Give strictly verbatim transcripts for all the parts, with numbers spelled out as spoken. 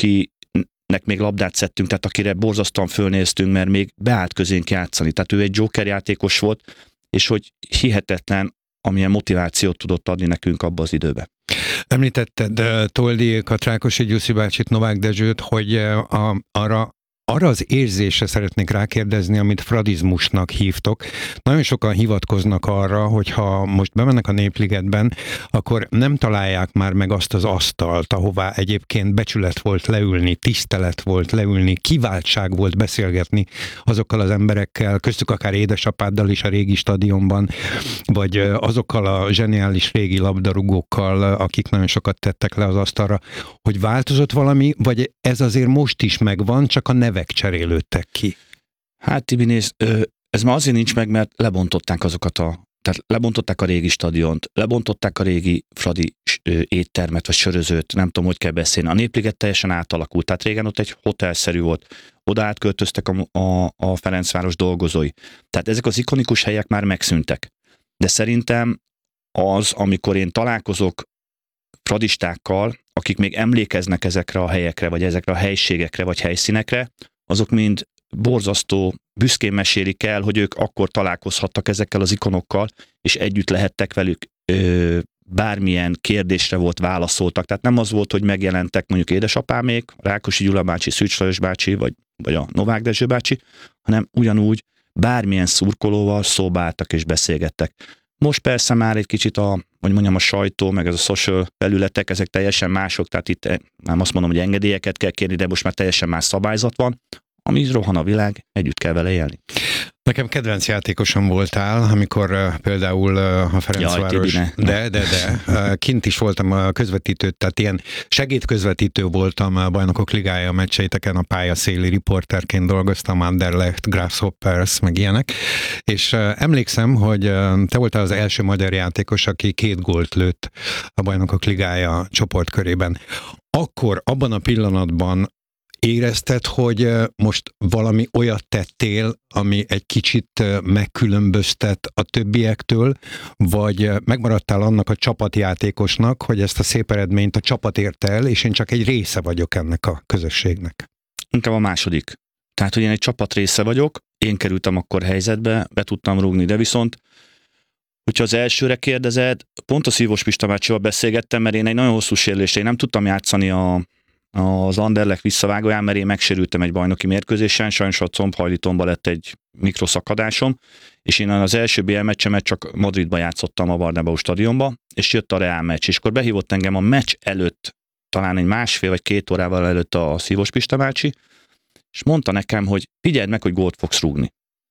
akinek még labdát szedtünk, tehát akire borzasztóan fölnéztünk, mert még beállt közénk játszani. Tehát ő egy Joker játékos volt, és hogy hihetetlen, amilyen motivációt tudott adni nekünk abba az időbe. Említetted Toldiékat, Rákosi Gyuszi bácsit, Novák Dezsőt, hogy a, arra Arra az érzésre szeretnék rákérdezni, amit fradizmusnak hívtok. Nagyon sokan hivatkoznak arra, hogy ha most bemennek a Népligetben, akkor nem találják már meg azt az asztalt, ahová egyébként becsület volt leülni, tisztelet volt leülni, kiváltság volt beszélgetni azokkal az emberekkel, köztük akár édesapáddal is a régi stadionban, vagy azokkal a zseniális régi labdarúgókkal, akik nagyon sokat tettek le az asztalra, hogy változott valami, vagy ez azért most is megvan, csak a neve cserélődtek ki. Hát Tibi, nézd, ez már azért nincs meg, mert lebontották azokat a, tehát lebontották a régi stadiont, lebontották a régi fradi éttermet, vagy sörözőt, nem tudom, hogy kell beszélni. A Népliget teljesen átalakult, tehát régen ott egy hotelszerű volt, oda átköltöztek a, a, a Ferencváros dolgozói. Tehát ezek az ikonikus helyek már megszűntek. De szerintem az, amikor én találkozok fradistákkal, akik még emlékeznek ezekre a helyekre, vagy ezekre a helységekre, vagy helyszínekre, azok mind borzasztó, büszkén mesélik el, hogy ők akkor találkozhattak ezekkel az ikonokkal, és együtt lehettek velük, ö, bármilyen kérdésre volt válaszoltak. Tehát nem az volt, hogy megjelentek mondjuk édesapámék, Rákosi Gyula bácsi, Szűcs Lajos bácsi, vagy, vagy a Novák Dezső bácsi, hanem ugyanúgy bármilyen szurkolóval szóba álltak és beszélgettek. Most persze már egy kicsit a, hogy mondjam, a sajtó, meg ez a social felületek, ezek teljesen mások, tehát itt nem azt mondom, hogy engedélyeket kell kérni, de most már teljesen más szabályzat van, ami rohan a világ, együtt kell vele élni. Nekem kedvenc játékosom voltál, amikor uh, például uh, a Ferencváros, Jaj, de, de, de, uh, kint is voltam a közvetítő, tehát ilyen segédközvetítő voltam a Bajnokok Ligája meccseiteken, a pályaszéli riporterként dolgoztam, Anderlecht, Grasshoppers, meg ilyenek, és uh, emlékszem, hogy uh, te voltál az első magyar játékos, aki két gólt lőtt a Bajnokok Ligája csoportkörében. Akkor, abban a pillanatban érezted, hogy most valami olyat tettél, ami egy kicsit megkülönböztet a többiektől, vagy megmaradtál annak a csapatjátékosnak, hogy ezt a szép eredményt a csapat érte el, és én csak egy része vagyok ennek a közösségnek? Inkább a második. Tehát, hogy én egy csapat része vagyok, én kerültem akkor helyzetbe, be tudtam rúgni, de viszont, hogyha az elsőre kérdezed, pont a Szívós Pista bácsival beszélgettem, mert én egy nagyon hosszú sérülésre, én nem tudtam játszani a az Anderlecht visszavágóján, mert én megsérültem egy bajnoki mérkőzésen, sajnos a combhajlítomba lett egy mikroszakadásom, és én az első bé el meccsemet csak Madridba játszottam a Bernabéu stadionba, és jött a Real meccs, és akkor behívott engem a meccs előtt, talán egy másfél vagy két órával előtt a Szívós Pista bácsi, és mondta nekem, hogy figyeld meg, hogy gólt fogsz rúgni.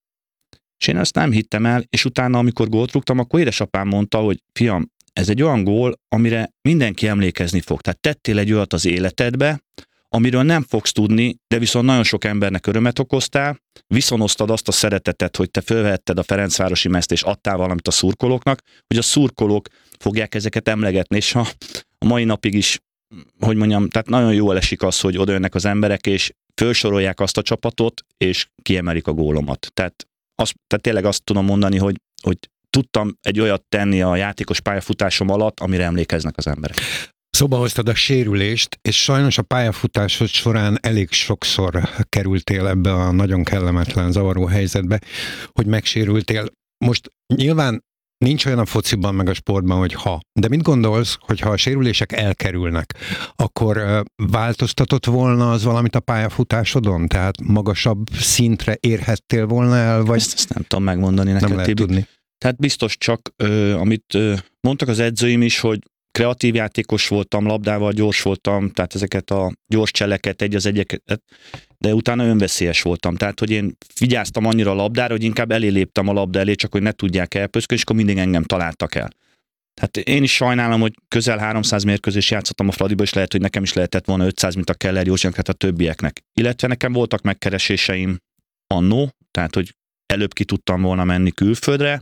És én ezt nem hittem el, és utána, amikor gólt rúgtam, akkor édesapám mondta, hogy fiam, ez egy olyan gól, amire mindenki emlékezni fog. Tehát tettél egy olyat az életedbe, amiről nem fogsz tudni, de viszont nagyon sok embernek örömet okoztál, viszonoztad azt a szeretetet, hogy te fölvetted a Ferencvárosi mezt, és adtál valamit a szurkolóknak, hogy a szurkolók fogják ezeket emlegetni, és ha a mai napig is, hogy mondjam, tehát nagyon jól esik az, hogy odajönnek az emberek, és fölsorolják azt a csapatot, és kiemelik a gólomat. Tehát, azt, tehát tényleg azt tudom mondani, hogy, hogy tudtam egy olyat tenni a játékos pályafutásom alatt, amire emlékeznek az emberek. Szóba hoztad a sérülést, és sajnos a pályafutásod során elég sokszor kerültél ebbe a nagyon kellemetlen, zavaró helyzetbe, hogy megsérültél. Most nyilván nincs olyan a fociban meg a sportban, hogy ha. De mit gondolsz, hogy ha a sérülések elkerülnek, akkor változtatott volna az valamit a pályafutásodon? Tehát magasabb szintre érhettél volna el? Vagy ezt, ezt nem tudom megmondani neked, nem lehet Tibi. tudni. Tehát biztos csak, ö, amit ö, mondtak az edzőim is, hogy kreatív játékos voltam, labdával gyors voltam, tehát ezeket a gyors cseleket, egy az egyeket, de utána önveszélyes voltam. Tehát, hogy én vigyáztam annyira a labdára, hogy inkább elé léptem a labda elé, csak hogy ne tudják elpöszkölni, és akkor mindig engem találtak el. Tehát én is sajnálom, hogy közel háromszáz mérkőzést játszottam a Fradiba, és lehet, hogy nekem is lehetett volna ötszáz, mint a Keller Józsinak, tehát a többieknek. Illetve nekem voltak megkereséseim annó, tehát, hogy előbb ki tudtam volna menni külföldre,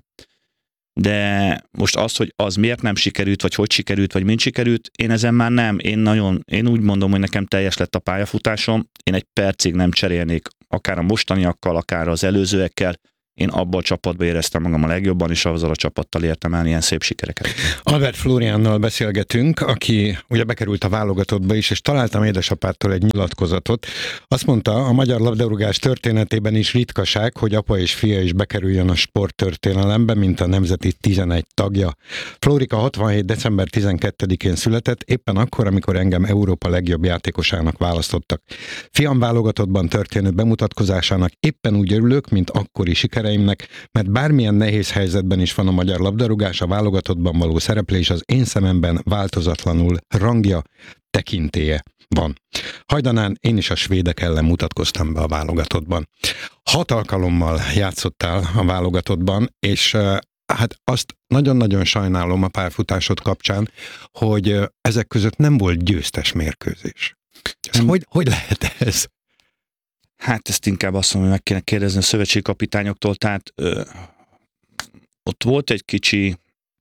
de most az, hogy az miért nem sikerült, vagy hogy sikerült, vagy mint sikerült, én ezen már nem. Én nagyon, én úgy mondom, hogy nekem teljes lett a pályafutásom, én egy percig nem cserélnék, akár a mostaniakkal, akár az előzőekkel. én abban a csapatban éreztem magam a legjobban, és azzal a csapattal értem el ilyen szép sikereket. Albert Flóriánnal beszélgetünk, aki ugye bekerült a válogatottba is, és találtam édesapától egy nyilatkozatot. Azt mondta, a magyar labdarúgás történetében is ritkaság, hogy apa és fia is bekerüljön a sporttörténelembe, mint a nemzeti tizenegy tagja. Flórika hatvanhét. december tizenkettedikén született, éppen akkor, amikor engem Európa legjobb játékosának választottak. Fiam válogatottban történő bemutatkozásának éppen úgy örülök, mint akkori sikereimnek, mert bármilyen nehéz helyzetben is van a magyar labdarúgás, a válogatottban való szereplés az én szememben változatlanul rangja, tekintélye van. Hajdanán én is a svédek ellen mutatkoztam be a válogatottban. Hat alkalommal játszottál a válogatottban, és hát azt nagyon-nagyon sajnálom a pályafutásod kapcsán, hogy ezek között nem volt győztes mérkőzés. Ez hogy, hogy lehet ez? Hát ezt inkább azt mondom, hogy meg kéne kérdezni a szövetségi kapitányoktól, tehát ö, ott volt egy kicsi,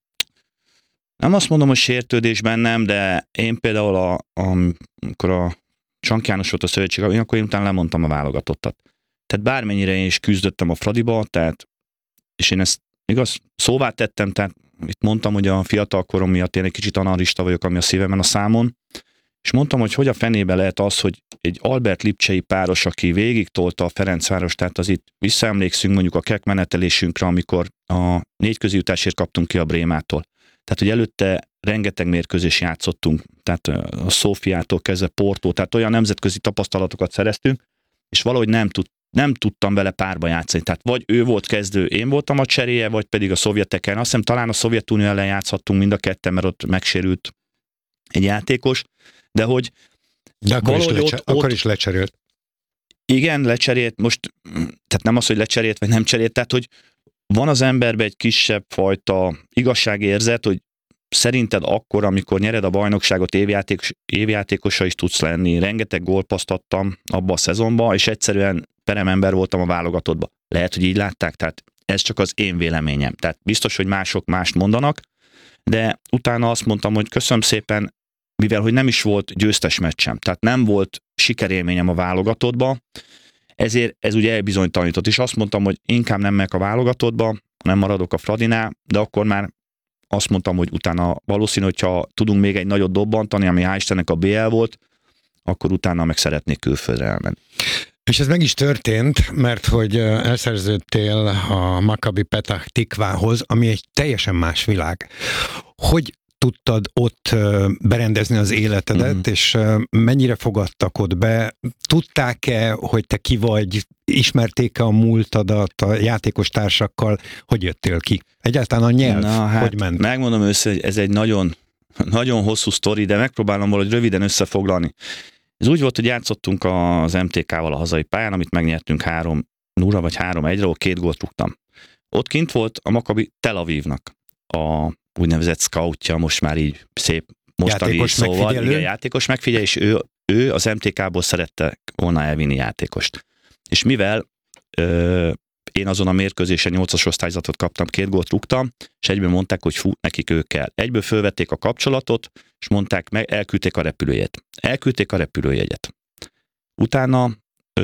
nem azt mondom, hogy sértődés bennem, de én például, a, a, amikor a Csank János volt a szövetségi kapitány, akkor én utána lemondtam a válogatottat. Tehát bármennyire én is küzdöttem a Fradiba, tehát, és én ezt igaz, szóvá tettem, tehát itt mondtam, hogy a fiatal korom miatt én egy kicsit analista vagyok, ami a szívemen a számon, és mondtam, hogy hogy a fenébe lehet az, hogy egy Albert Lipcsei páros, aki végig tolta a Ferencváros, tehát az itt visszaemlékszünk mondjuk a kek menetelésünkre, amikor a négy közéjutásért kaptunk ki a Brémától. Tehát, hogy előtte rengeteg mérkőzés játszottunk, tehát a Szófiától kezdve Portó, tehát olyan nemzetközi tapasztalatokat szereztünk, és valahogy nem, tud, nem tudtam vele párba játszani. Tehát vagy ő volt kezdő, én voltam a cseréje, vagy pedig a szovjeteken. Azt hiszem talán a Szovjetunió ellen játszhattunk mind a ketten, mert ott megsérült egy játékos, de hogy de akkor, is, lecser- ott, akkor is lecserélt. Igen, lecserélt, most, tehát nem az, hogy lecserélt, vagy nem cserélt, tehát, hogy van az emberben egy kisebb fajta igazságérzet, hogy szerinted akkor, amikor nyered a bajnokságot, évjátékos, évjátékosa is tudsz lenni. Rengeteg gólpaszt adtam abba a szezonban, és egyszerűen peremember voltam a válogatottba. Lehet, hogy így látták, tehát ez csak az én véleményem. Tehát biztos, hogy mások mást mondanak, de utána azt mondtam, hogy köszönöm szépen, mivel hogy nem is volt győztes meccsem, tehát nem volt sikerélményem a válogatottba, ezért ez ugye elbizonytalanított, és azt mondtam, hogy inkább nem megyek a válogatottba, nem maradok a Fradinál, de akkor már azt mondtam, hogy utána valószínű, hogyha tudunk még egy nagyot dobbantani, ami hál' Istennek a bé el volt, akkor utána meg szeretnék külföldre elmenni. És ez meg is történt, mert hogy elszerződtél a Maccabi Petach Tikvához, ami egy teljesen más világ. Hogy tudtad ott berendezni az életedet, mm. és mennyire fogadtak ott be? Tudták-e, hogy te ki vagy? Ismerték-e a múltadat a játékos társakkal? Hogy jöttél ki? Egyáltalán a nyelv, Na, hát hogy ment? Megmondom össze, hogy ez egy nagyon, nagyon hosszú sztori, de megpróbálom valahogy röviden összefoglalni. Ez úgy volt, hogy játszottunk az em té ká-val a hazai pályán, amit megnyertünk három nulla vagy három egyre, ahol két gólt rúgtam. Ott kint volt a Maccabi Tel Avivnak a úgynevezett scoutja, most már így szép mostani játékos szóval, megfigyelő. Igen, játékos megfigyelő, és ő, ő az em té ká-ból szerette volna elvinni játékost. És mivel ö, én azon a mérkőzésen nyolcas osztályzatot kaptam, két gólt rúgtam, és egyből mondták, hogy fú, nekik ő kell. Egyből fölvették a kapcsolatot, és mondták meg, elküldték a repülőjegyet. Elküldték a repülőjegyet. Utána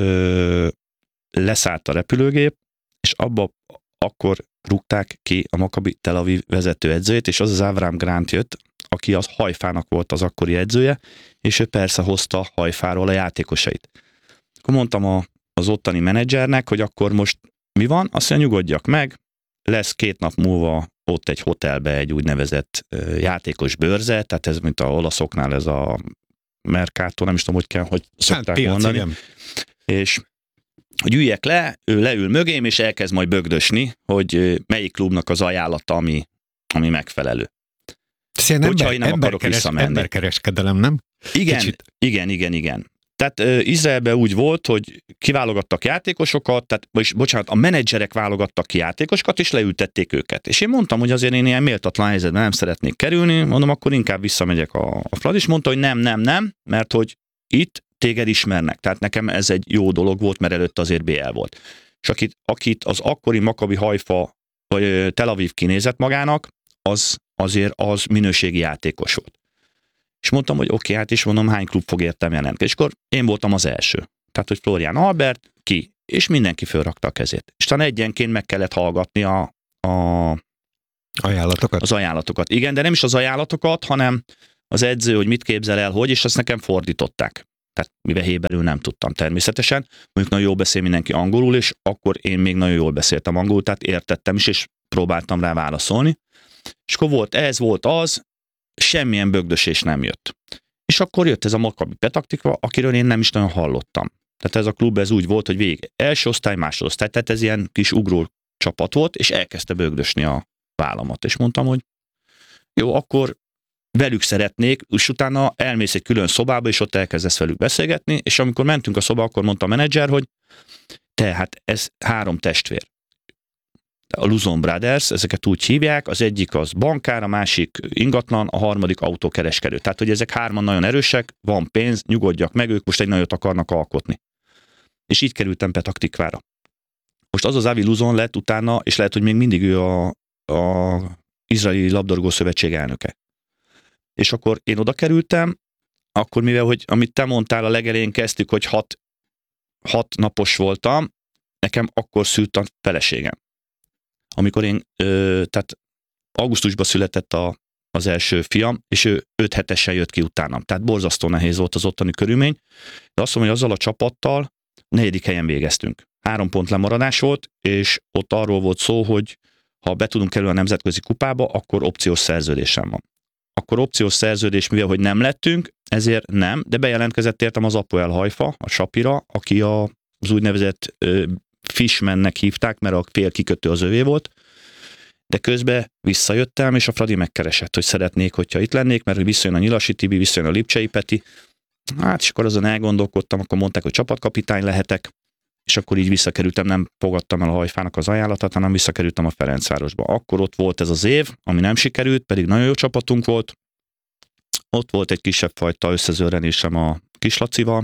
ö, leszállt a repülőgép, és abba akkor rúgták ki a Maccabi Tel Aviv vezetőedzőjét, és az az Avram Grant jött, aki az Hajfának volt az akkori edzője, és ő persze hozta Hajfáról a játékosait. Akkor mondtam a, az ottani menedzsernek, hogy akkor most mi van, azt mondja, nyugodjak meg, lesz két nap múlva ott egy hotelbe egy úgynevezett játékos bőrze, tehát ez mint a olaszoknál ez a Mercato, nem is tudom, hogy kell, hogy szokták hát, piac, mondani. Igen. És hogy üljek le, ő leül mögém, és elkezd majd bögdösni, hogy melyik klubnak az ajánlata, ami, ami megfelelő. Hogyha ember, én nem akarok visszamenni. Emberkereskedelem, nem? Igen, Kicsit. igen, igen, igen. Tehát uh, Izraelben úgy volt, hogy kiválogattak játékosokat, tehát, vagyis, bocsánat, a menedzserek válogattak ki játékosokat, és leültették őket. És én mondtam, hogy azért én ilyen méltatlan helyzetben nem szeretnék kerülni, mondom, akkor inkább visszamegyek a, a Fradi, és mondta, hogy nem, nem, nem, mert hogy itt téged ismernek. Tehát nekem ez egy jó dolog volt, mert előtt azért bé el volt. És akit, akit az akkori Maccabi Haifa vagy Tel Aviv kinézett magának, az azért az minőségi játékos volt. És mondtam, hogy oké, okay, hát is mondom, hány klub fog értem jelentkezni. És akkor én voltam az első. Tehát, hogy Florian Albert, ki és mindenki fölrakta a kezét. És talán egyenként meg kellett hallgatni a, a ajánlatokat? Az ajánlatokat. Igen, de nem is az ajánlatokat, hanem az edző, hogy mit képzel el, hogy, és azt nekem fordították. Tehát mivel héberül nem tudtam természetesen. Mondjuk nagyon jól beszél mindenki angolul, és akkor én még nagyon jól beszéltem angolul, tehát értettem is, és próbáltam rá válaszolni. És akkor volt ez, volt az, semmilyen bögdösés nem jött. És akkor jött ez a Maccabi Petah Tikva, akiről én nem is nagyon hallottam. Tehát ez a klub ez úgy volt, hogy végig első osztály, másodosztály, tehát ez ilyen kis ugró csapat volt, és elkezdte bögdösni a vállamat. És mondtam, hogy jó, akkor velük szeretnék, és utána elmész egy külön szobába, és ott elkezdesz velük beszélgetni, és amikor mentünk a szobába, akkor mondta a menedzser, hogy te, hát ez három testvér. A Luzon Brothers, ezeket úgy hívják, az egyik az bankár, a másik ingatlan, a harmadik autókereskedő. Tehát, hogy ezek hárman nagyon erősek, van pénz, nyugodjak meg, ők most egy nagyot akarnak alkotni. És így kerültem Petah Tikvára. Most az az Avi Luzon lett utána, és lehet, hogy még mindig ő a, a Izraeli Labdarúgó Szövetség elnöke. És akkor én oda kerültem, akkor mivel, hogy amit te mondtál, a legelején kezdtük, hogy hat, hat napos voltam, nekem akkor szült a feleségem. Amikor én, ö, tehát augusztusban született a, az első fiam, és ő öt hetesen jött ki utánam. Tehát borzasztó nehéz volt az ottani körülmény. De azt mondom, hogy azzal a csapattal negyedik helyen végeztünk. Három pont lemaradás volt, és ott arról volt szó, hogy ha be tudunk kerülni a nemzetközi kupába, akkor opciós szerződésem van. Akkor opciós szerződés, mivel hogy nem lettünk, ezért nem, de bejelentkezett értem az Apoel Haifa, a Sapira, aki a, az úgynevezett ö, Fishmannek hívták, mert a fél kikötő az övé volt, de közben visszajöttem, és a Fradi megkeresett, hogy szeretnék, hogyha itt lennék, mert hogy visszajön a Nyilasi Tibi, visszajön a Lipcsei Peti. Hát, és akkor azon elgondolkodtam, akkor mondták, hogy csapatkapitány lehetek, és akkor így visszakerültem, nem fogadtam el a Hajfának az ajánlatát, hanem visszakerültem a Ferencvárosba. Akkor ott volt ez az év, ami nem sikerült, pedig nagyon jó csapatunk volt. Ott volt egy kisebb fajta összezörrenésem a Kislacival,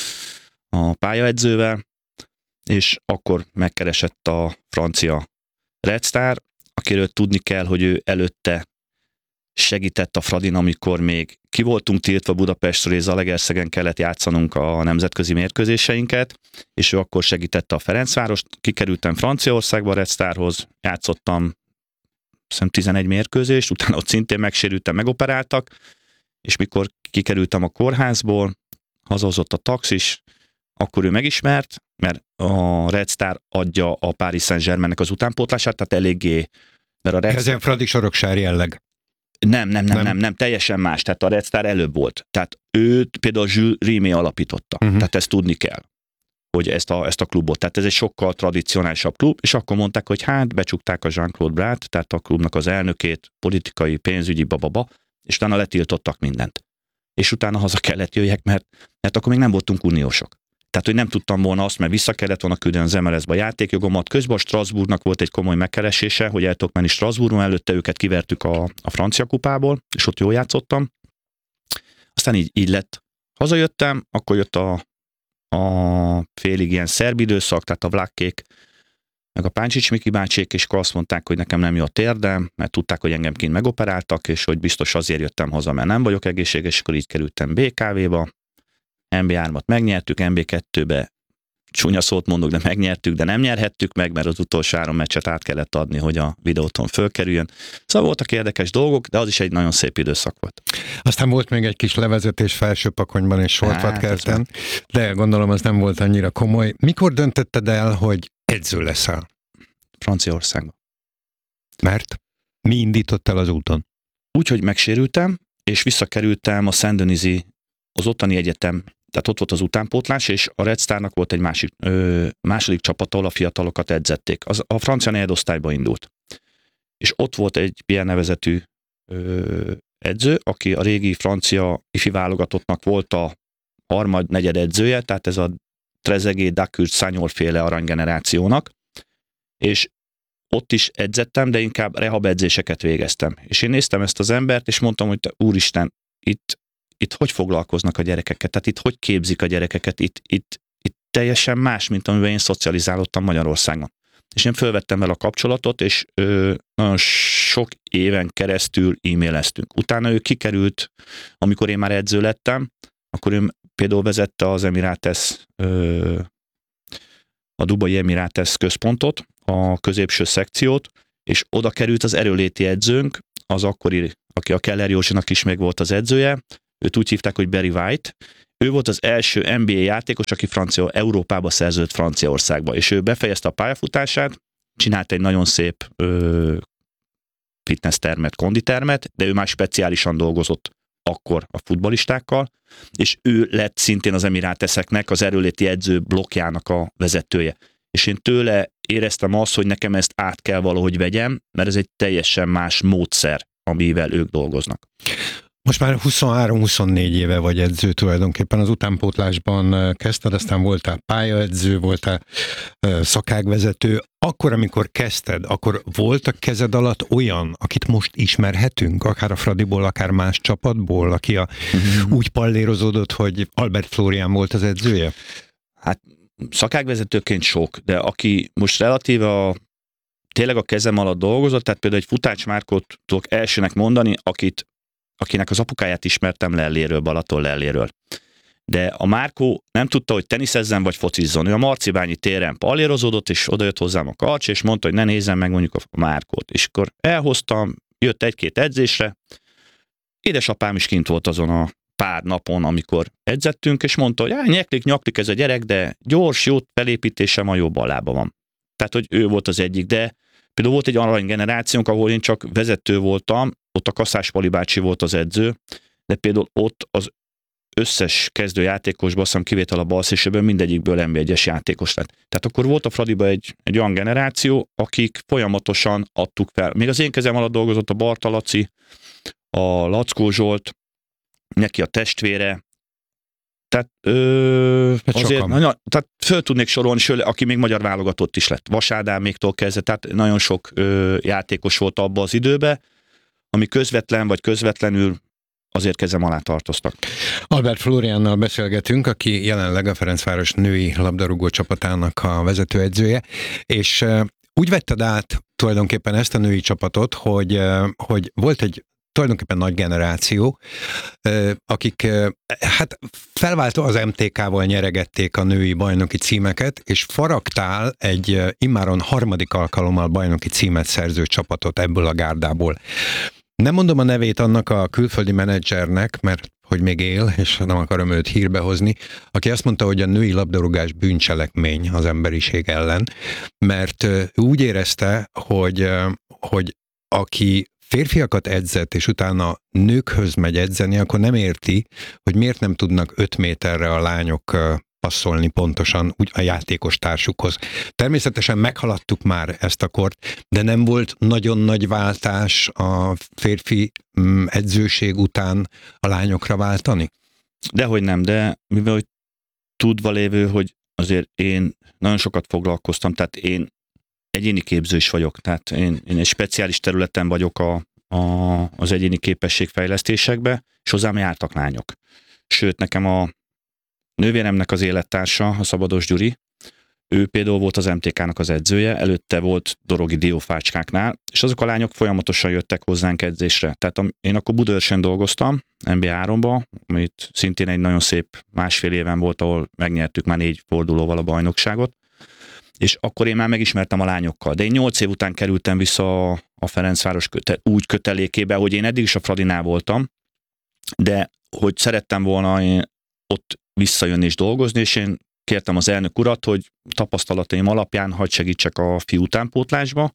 a pályaedzővel, és akkor megkeresett a francia Red Star, akiről tudni kell, hogy ő előtte segített a Fradin, amikor még ki voltunk tiltva Budapestről, és Zalaegerszegen kellett játszanunk a nemzetközi mérkőzéseinket, és ő akkor segítette a Ferencvárost. Kikerültem Franciaországba a Red Starhoz, játszottam hiszem tizenegy mérkőzést, utána ott szintén megsérültem, megoperáltak, és mikor kikerültem a kórházból, hazahozott a taxis, akkor ő megismert, mert a Red Star adja a Paris Saint-Germainnek az utánpótlását, tehát eléggé... Mert a Red Ezen Fradi Soroksári jelleg. Nem, nem, nem, nem, nem, nem, teljesen más. Tehát a Red Star előbb volt. Tehát őt például Jules Rimet alapította. Uh-huh. Tehát ezt tudni kell, hogy ezt a, ezt a klubot. Tehát ez egy sokkal tradicionálisabb klub, és akkor mondták, hogy hát becsukták a Jean-Claude Brát, tehát a klubnak az elnökét, politikai, pénzügyi, bababa, és utána letiltottak mindent. És utána haza kellett jöjjek, mert, mert akkor még nem voltunk uniósok. Tehát, hogy nem tudtam volna azt, mert vissza kellett volna küldeni az em el es-be a játékjogomat. Közben a Strasbourgnak volt egy komoly megkeresése, hogy el tudok menni Strasbourgon, előtte őket kivertük a, a francia kupából, és ott jól játszottam. Aztán így, így lett. Hazajöttem, akkor jött a, a félig ilyen szerb időszak, tehát a Vlákkék, meg a Páncsics Miki bácsék, és akkor azt mondták, hogy nekem nem jó a térdem, mert tudták, hogy engem kint megoperáltak, és hogy biztos azért jöttem haza, mert nem vagyok egészséges, és akkor így kerültem bé ká vé-ba. em bé hármat megnyertük, em bé kettőbe csúnya szót mondok, de megnyertük, de nem nyerhettük meg, mert az utolsó három meccset át kellett adni, hogy a videóton fölkerüljön. Szóval voltak érdekes dolgok, de az is egy nagyon szép időszak volt. Aztán volt még egy kis levezetés Felsőpakonyban és Sortvatkerten, de gondolom az nem volt annyira komoly. Mikor döntötted el, hogy edző leszel? Franciaországban. Mert? Mi indított el az úton? Úgy, hogy megsérültem, és visszakerültem a Saint-Denis-i, az ottani egyetem, tehát ott volt az utánpótlás, és a Red Starnak volt egy másik, ö, második csapat, ahol a fiatalokat edzették. Az, a francia negyedosztályba indult. És ott volt egy Pierre nevezetű ö, edző, aki a régi francia ifi válogatottnak volt a harmad, negyed edzője, tehát ez a Trezeguet, Dacourt, Sagnol féle aranygenerációnak, és ott is edzettem, de inkább rehab edzéseket végeztem. És én néztem ezt az embert, és mondtam, hogy te, úristen, itt itt hogy foglalkoznak a gyerekeket, tehát itt hogy képzik a gyerekeket, itt, itt, itt teljesen más, mint amiben én szocializálódtam Magyarországon. És én fölvettem el a kapcsolatot, és ö, nagyon sok éven keresztül e-maileztünk. Utána ő kikerült, amikor én már edző lettem, akkor ő például vezette az Emirates ö, a Dubai Emirates központot, a középső szekciót, és oda került az erőléti edzőnk, az akkori, aki a Keller Józsinak is meg volt az edzője, őt úgy hívták, hogy Barry White. Ő volt az első en bé á játékos, aki francia, Európába szerződött Franciaországba, és ő befejezte a pályafutását, csinált egy nagyon szép ö, fitness termet, konditermet, de ő már speciálisan dolgozott akkor a futballistákkal, és ő lett szintén az Emiráteseknek, az erőléti edző blokkjának a vezetője. És én tőle éreztem azt, hogy nekem ezt át kell valahogy vegyem, mert ez egy teljesen más módszer, amivel ők dolgoznak. Most már huszonhárom-huszonnégy éve vagy edző tulajdonképpen, az utánpótlásban kezdted, aztán voltál pályaedző, voltál szakágvezető. Akkor, amikor kezdted, akkor volt a kezed alatt olyan, akit most ismerhetünk, akár a Fradiból, akár más csapatból, aki a, mm-hmm. úgy pallérozódott, hogy Albert Flórián volt az edzője? Hát szakágvezetőként sok, de aki most relatíve a, tényleg a kezem alatt dolgozott, tehát például egy Futács Márkot tudok elsőnek mondani, akit akinek az apukáját ismertem Lelléről, Balaton Lelléről. De a Márkó nem tudta, hogy teniszezzen vagy focizzon. Ő a Marcibányi téren pallérozódott, és odajött hozzám a Karcs, és mondta, hogy ne nézzem meg mondjuk a Márkót. És akkor elhoztam, jött egy-két edzésre. Édesapám is kint volt azon a pár napon, amikor edzettünk, és mondta, hogy á, nyeklik, nyaklik ez a gyerek, de gyors, jó felépítése, ma jobb alába van. Tehát, hogy ő volt az egyik, de például volt egy arany generációnk, ahol én csak vezető voltam, ott a Kaszás Pali bácsi volt az edző, de például ott az összes kezdőjátékosban, azt hiszem kivétel a balszélsőből, mindegyikből en bé egyes játékos lett. Tehát akkor volt a Fradiba egy, egy olyan generáció, akik folyamatosan adtuk fel. Még az én kezem alatt dolgozott a Barta Laci, a Lackó Zsolt, neki a testvére, tehát, ö, azért, nagyon, tehát föl tudnék sorolni, sőle, aki még magyar válogatott is lett. Vas Ádáméktól kezdve, tehát nagyon sok ö, játékos volt abban az időben, ami közvetlen vagy közvetlenül azért kezem alá tartoztak. Albert Flóriánnal beszélgetünk, aki jelenleg a Ferencváros női labdarúgó csapatának a vezetőedzője, és uh, úgy vetted át tulajdonképpen ezt a női csapatot, hogy, uh, hogy volt egy tulajdonképpen nagy generáció, akik hát felváltó az em té ká-val nyeregették a női bajnoki címeket, és faragtál egy immáron harmadik alkalommal bajnoki címet szerző csapatot ebből a gárdából. Nem mondom a nevét annak a külföldi menedzsernek, mert hogy még él, és nem akarom őt hírbe hozni, aki azt mondta, hogy a női labdarúgás bűncselekmény az emberiség ellen, mert úgy érezte, hogy, hogy aki férfiakat edzett, és utána nőkhöz megy edzeni, akkor nem érti, hogy miért nem tudnak öt méterre a lányok passzolni pontosan úgy a játékos társukhoz. Természetesen meghaladtuk már ezt a kort, de nem volt nagyon nagy váltás a férfi edzőség után a lányokra váltani? Dehogy nem, de mivel hogy tudva lévő, hogy azért én nagyon sokat foglalkoztam, tehát én egyéni képző is vagyok, tehát én, én egy speciális területen vagyok a, a, az egyéni képességfejlesztésekbe, és hozzám jártak lányok. Sőt, nekem a nővéremnek az élettársa, a Szabados Gyuri, ő például volt az em té ká-nak az edzője, előtte volt Dorogi Diófácskáknál, és azok a lányok folyamatosan jöttek hozzánk edzésre. Tehát én akkor Budaörsön dolgoztam, en bé háromba, amit szintén egy nagyon szép másfél éven volt, ahol megnyertük már négy fordulóval a bajnokságot, és akkor én már megismertem a lányokkal. De én nyolc év után kerültem vissza a Ferencváros köte, úgy kötelékébe, hogy én eddig is a Fradinál voltam, de hogy szerettem volna én ott visszajönni és dolgozni, és én kértem az elnök urat, hogy tapasztalataim alapján hadd segítsek a fiú utánpótlásba.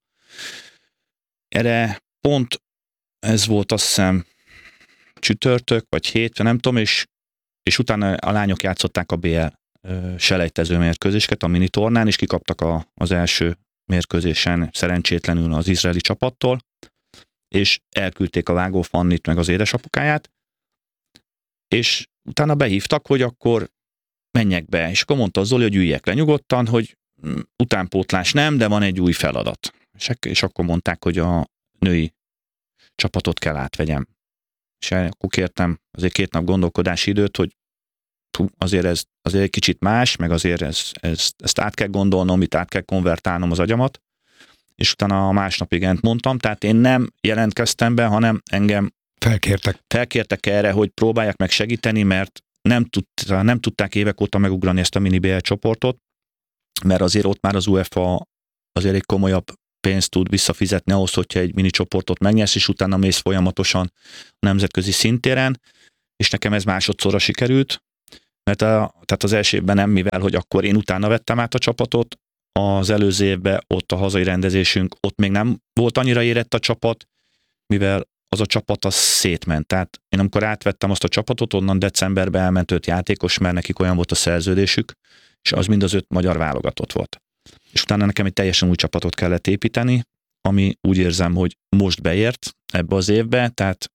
Erre pont ez volt, azt hiszem, csütörtök, vagy hétfő, nem tudom, és, és utána a lányok játszották a bé el selejtező mérkőzéseket a minitornán, és kikaptak a, az első mérkőzésen szerencsétlenül az izraeli csapattól, és elküldték a Vágó Fannit meg az édesapukáját, és utána behívtak, hogy akkor menjek be, és akkor mondta a Zoli, hogy üljek le nyugodtan, hogy utánpótlás nem, de van egy új feladat. És, és akkor mondták, hogy a női csapatot kell átvegyem. És akkor kértem azért két nap gondolkodási időt, hogy azért ez azért egy kicsit más, meg azért ez, ez, ezt át kell gondolnom, itt át kell konvertálnom az agyamat, és utána a másnap igent mondtam, tehát én nem jelentkeztem be, hanem engem felkértek. Felkértek erre, hogy próbálják meg segíteni, mert nem, tud, nem tudták évek óta megugrani ezt a mini bé el csoportot, mert azért ott már az UEFA azért egy komolyabb pénzt tud visszafizetni ahhoz, hogyha egy mini csoportot megnyersz, és utána mész folyamatosan a nemzetközi szintéren, és nekem ez másodszorra sikerült, mert a, tehát az első évben nem, mivel, hogy akkor én utána vettem át a csapatot, az előző évben ott a hazai rendezésünk, ott még nem volt annyira érett a csapat, mivel az a csapat az szétment. Tehát én amikor átvettem azt a csapatot, onnan decemberben elment öt játékos, mert nekik olyan volt a szerződésük, és az mind az öt magyar válogatott volt. És utána nekem egy teljesen új csapatot kellett építeni, ami úgy érzem, hogy most beért ebbe az évbe, tehát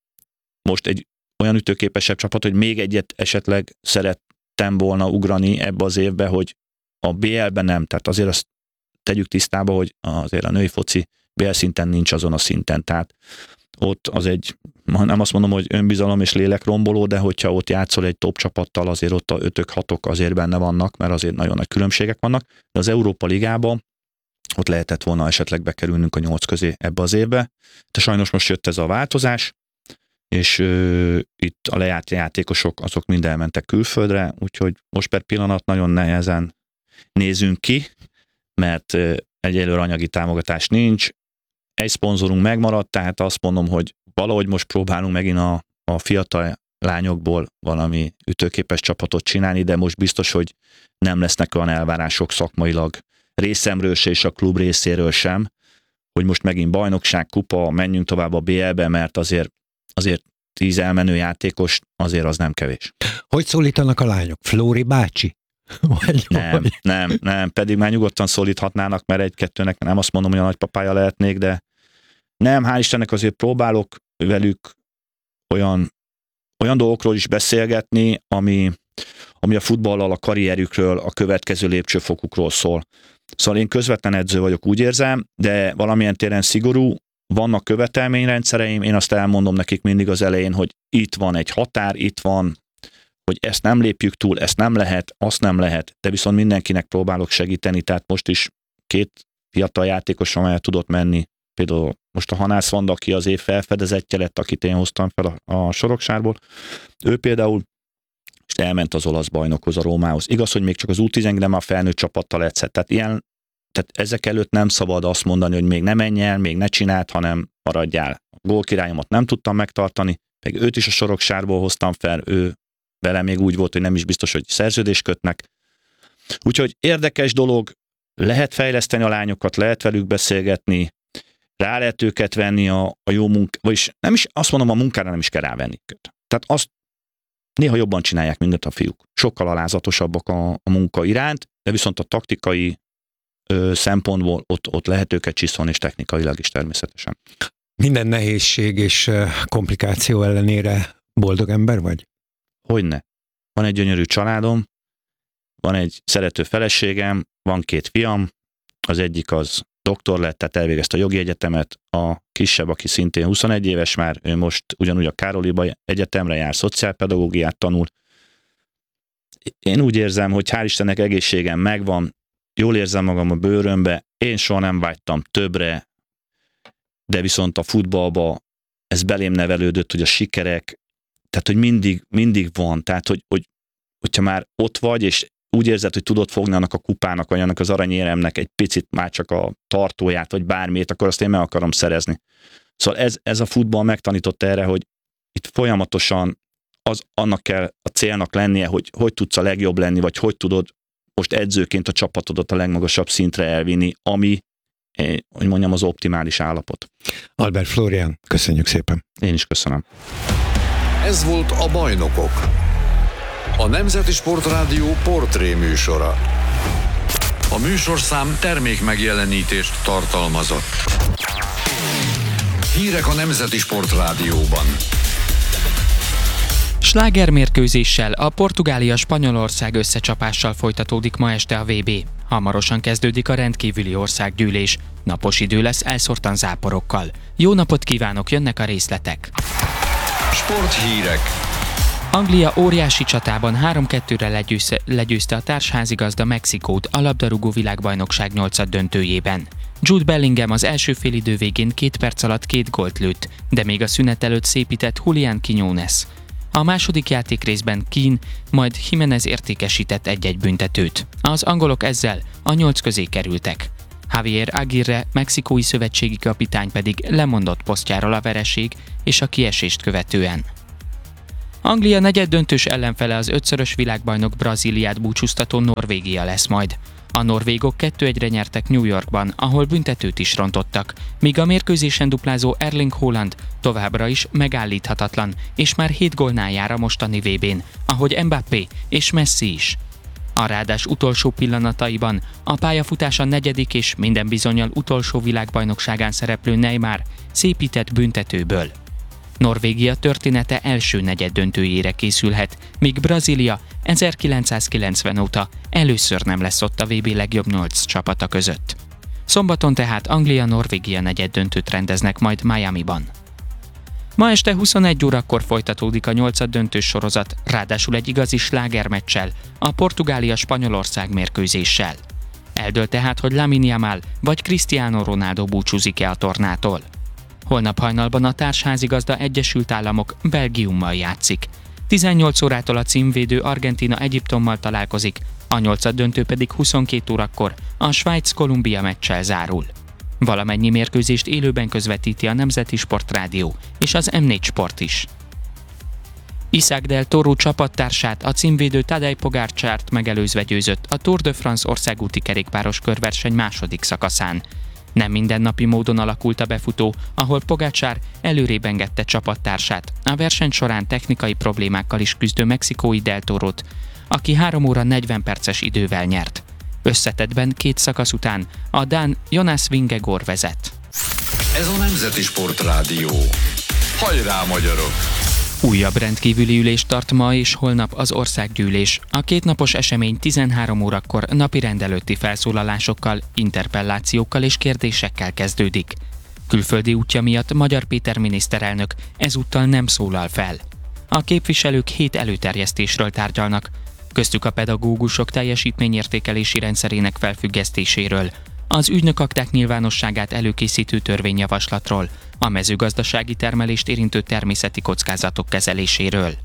most egy olyan ütőképesebb csapat, hogy még egyet esetleg szerettem volna ugrani ebbe az évbe, hogy a bé el-ben nem, tehát azért azt tegyük tisztába, hogy azért a női foci bé el szinten nincs azon a szinten, tehát ott az egy, nem azt mondom, hogy önbizalom és lélekromboló, de hogyha ott játszol egy top csapattal, azért ott a ötök, hatok azért benne vannak, mert azért nagyon nagy különbségek vannak, de az Európa Ligában ott lehetett volna esetleg bekerülnünk a nyolc közé ebbe az évbe, de sajnos most jött ez a változás, és ö, itt a lejárt játékosok azok mind elmentek külföldre, úgyhogy most per pillanat nagyon nehezen nézünk ki, mert egyelőre anyagi támogatás nincs, egy szponzorunk megmaradt, tehát azt mondom, hogy valahogy most próbálunk megint a, a fiatal lányokból valami ütőképes csapatot csinálni, de most biztos, hogy nem lesznek olyan elvárások szakmailag részemről se és a klub részéről sem, hogy most megint bajnokság, kupa, menjünk tovább a bé el-be, mert azért, azért tíz elmenő játékos, azért az nem kevés. Hogy szólítanak a lányok? Flóri bácsi? Vagy nem, vagy? nem, nem, pedig már nyugodtan szólíthatnának, mert egy-kettőnek nem azt mondom, hogy a nagypapája lehetnék, de nem, hál' Istennek azért próbálok velük olyan, olyan dolgokról is beszélgetni, ami, ami a futballal, a karrierükről, a következő lépcsőfokukról szól. Szóval én közvetlen edző vagyok, úgy érzem, de valamilyen téren szigorú, vannak követelményrendszereim, én azt elmondom nekik mindig az elején, hogy itt van egy határ, itt van, hogy ezt nem lépjük túl, ezt nem lehet, azt nem lehet, de viszont mindenkinek próbálok segíteni, tehát most is két fiatal játékos, amelyet tudott menni, például most a Hanász Vanda, aki az év felfedezettje lett, akit én hoztam fel a, a Soroksárból, ő például és elment az olasz bajnokhoz, a Rómához. Igaz, hogy még csak az U tizenegy, de már felnőtt csapattal edzett. Tehát, ilyen, tehát ezek előtt nem szabad azt mondani, hogy még ne menj el, még ne csináld, hanem maradjál. A gólkirályomat nem tudtam megtartani, meg őt is a Soroksárból hoztam fel, ő vele még úgy volt, hogy nem is biztos, hogy szerződést kötnek. Úgyhogy érdekes dolog, lehet fejleszteni a lányokat, lehet velük beszélgetni, rá lehet őket venni a, a jó munkára, vagyis nem is, azt mondom, a munkára nem is kell rávenni őket. Tehát azt néha jobban csinálják mindent a fiúk. Sokkal alázatosabbak a, a munka iránt, de viszont a taktikai ö, szempontból ott, ott lehet őket csiszolni, és technikailag is természetesen. Minden nehézség és komplikáció ellenére boldog ember vagy? Hogyne. Van egy gyönyörű családom, van egy szerető feleségem, van két fiam, az egyik az doktor lett, tehát elvégezte a jogi egyetemet, a kisebb, aki szintén huszonegy éves már, ő most ugyanúgy a Károliba Egyetemre jár, szociálpedagógiát tanul. Én úgy érzem, hogy hál' Istennek egészségem megvan, jól érzem magam a bőrömbe, én soha nem vágytam többre, de viszont a futballba ez belém nevelődött, hogy a sikerek, tehát hogy mindig, mindig van, tehát hogy, hogy hogyha már ott vagy, és úgy érzed, hogy tudod fogni annak a kupának, vagy annak az aranyéremnek egy picit már csak a tartóját, vagy bármit, akkor azt én meg akarom szerezni. Szóval ez, ez a futball megtanított erre, hogy itt folyamatosan az annak kell a célnak lennie, hogy hogy tudsz a legjobb lenni, vagy hogy tudod most edzőként a csapatodat a legmagasabb szintre elvinni, ami, hogy mondjam, az optimális állapot. Albert Flórián, köszönjük szépen. Én is köszönöm. Ez volt a Bajnokok, a Nemzeti Sportrádió portré műsora. A műsorszám termék megjelenítést tartalmazott. Hírek a Nemzeti Sportrádióban. Slágermérkőzéssel, a Portugália-Spanyolország összecsapással folytatódik ma este a vé bé. Hamarosan kezdődik a rendkívüli országgyűlés. Napos idő lesz elszórtan záporokkal. Jó napot kívánok, jönnek a részletek. Sporthírek. Anglia óriási csatában három kettőre legyőzte, legyőzte a társházigazda Mexikót a labdarúgó világbajnokság nyolcad döntőjében. Jude Bellingham az első félidő végén két perc alatt két gólt lőtt, de még a szünet előtt szépített Julián Quiñones. A második játékrészben Keane, majd Jimenez értékesített egy-egy büntetőt. Az angolok ezzel a nyolc közé kerültek. Javier Aguirre, mexikói szövetségi kapitány pedig lemondott posztjáról a vereség és a kiesést követően. Anglia negyeddöntős ellenfele az ötszörös világbajnok Brazíliát búcsúztató Norvégia lesz majd. A norvégok kettő egyre nyertek New Yorkban, ahol büntetőt is rontottak, míg a mérkőzésen duplázó Erling Haaland továbbra is megállíthatatlan, és már hét gólnál jár a mostani vé bén, ahogy Mbappé és Messi is. A rádás utolsó pillanataiban a pályafutása negyedik és minden bizonnyal utolsó világbajnokságán szereplő Neymar szépített büntetőből. Norvégia története első negyeddöntőjére készülhet, míg Brazília ezerkilencszázkilencven óta először nem lesz ott a vé bé legjobb nyolc csapata között. Szombaton tehát Anglia-Norvégia negyeddöntőt rendeznek majd Miamiban. Ma este huszonegy órakor folytatódik a nyolcaddöntős sorozat, ráadásul egy igazi slágermeccsel, a Portugália-Spanyolország mérkőzéssel. Eldől tehát, hogy Lamine Yamal vagy Cristiano Ronaldo búcsúzik-e a tornától. Holnap hajnalban a társházigazda Egyesült Államok Belgiummal játszik. tizennyolc órától a címvédő Argentína Egyiptommal találkozik, a nyolcaddöntő pedig huszonkét órakor a Svájc-Kolumbia meccsel zárul. Valamennyi mérkőzést élőben közvetíti a Nemzeti Sportrádió és az em négy Sport is. Isaac Del Toro csapattársát, a címvédő Tadej Pogačart megelőzve győzött a Tour de France országúti kerékpáros körverseny második szakaszán. Nem mindennapi módon alakult a befutó, ahol Pogačar előrébb engedte csapattársát, a verseny során technikai problémákkal is küzdő mexikói Del Torot, aki három óra negyven perces idővel nyert. Összetettben két szakasz után a dán Jonas Vingegaard vezet. Ez a Nemzeti Sportrádió. Hajrá, magyarok! Újabb rendkívüli ülést tart ma és holnap az országgyűlés. A kétnapos esemény tizenhárom órakor napi rendelőtti felszólalásokkal, interpellációkkal és kérdésekkel kezdődik. Külföldi útja miatt Magyar Péter miniszterelnök ezúttal nem szólal fel. A képviselők hét előterjesztésről tárgyalnak, köztük a pedagógusok teljesítményértékelési rendszerének felfüggesztéséről, az ügynökakták nyilvánosságát előkészítő törvényjavaslatról, a mezőgazdasági termelést érintő természeti kockázatok kezeléséről.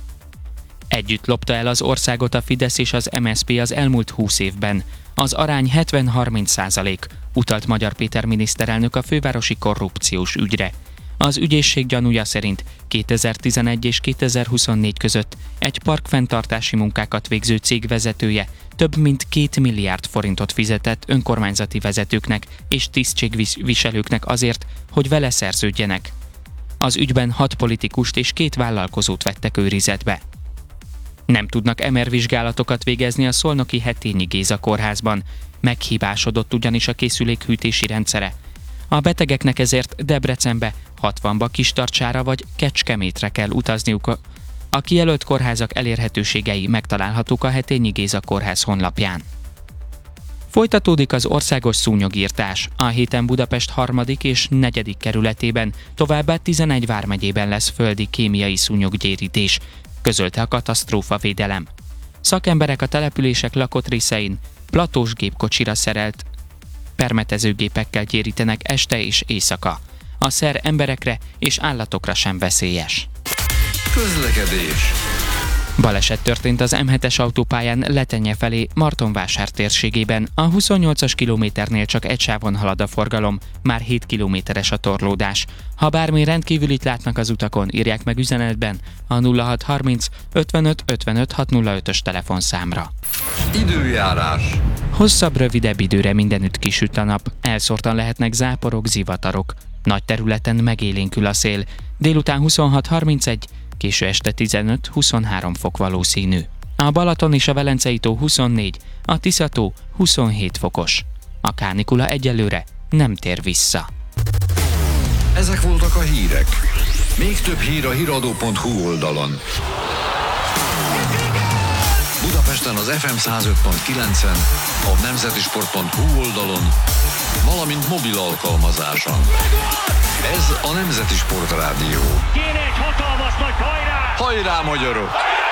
Együtt lopta el az országot a Fidesz és az em es zé pé az elmúlt húsz évben. Az arány hetven-harminc százalék, utalt Magyar Péter miniszterelnök a fővárosi korrupciós ügyre. Az ügyészség gyanúja szerint kétezer-tizenegy és kétezer-huszonnégy között egy parkfenntartási munkákat végző cég vezetője több mint két milliárd forintot fizetett önkormányzati vezetőknek és tisztségviselőknek azért, hogy vele szerződjenek. Az ügyben hat politikust és két vállalkozót vettek őrizetbe. Nem tudnak em er vizsgálatokat végezni a szolnoki Hetényi Géza kórházban, meghibásodott ugyanis a készülékhűtési rendszere. A betegeknek ezért Debrecenbe, hatvanba, Kistarcsára vagy Kecskemétre kell utazniuk. A kijelölt kórházak elérhetőségei megtalálhatók a Hetényi Géza kórház honlapján. Folytatódik az országos szúnyogírtás. A héten Budapest harmadik és negyedik kerületében, továbbá tizenegy vármegyében lesz földi kémiai szúnyoggyérítés, közölte a katasztrófavédelem. Szakemberek a települések lakott részein platós gépkocsira szerelt permetezőgépekkel gyérítenek este és éjszaka. A szer emberekre és állatokra sem veszélyes. Közlekedés. Baleset történt az em hetes autópályán Letenye felé Martonvásár térségében. A huszonnyolcas kilométernél csak egy sávon halad a forgalom, már hét kilométeres a torlódás. Ha bármi rendkívülit látnak az utakon, írják meg üzenetben a nulla hat harminc ötvenöt ötvenöt hatszázös telefonszámra. Időjárás. Hosszabb, rövidebb időre mindenütt kisüt a nap, elszórtan lehetnek záporok, zivatarok. Nagy területen megélénkül a szél, délután huszonhat harmincegy, késő este tizenöt-huszonhárom fok valószínű. A Balaton és a Velencei tó huszonnégy, a Tisza tó huszonhét fokos. A kánikula egyelőre nem tér vissza. Ezek voltak a hírek. Még több hír a híradó pont hu oldalon. Budapesten az ef em száz öt pont kilencen, a nemzeti sport pont hu oldalon, valamint mobil alkalmazáson. Ez a Nemzeti Sportrádió. Kéne egy hatalmas nagy hajrá! Hajrá, magyarok!